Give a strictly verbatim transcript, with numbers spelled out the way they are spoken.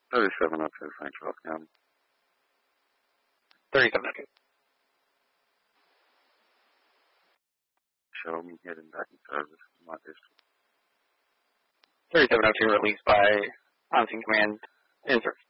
thirty-seven oh two, Saint Charles County. thirty-seven oh two. Show me heading back in service in my district. thirty-seven oh two released by on-scene command in service.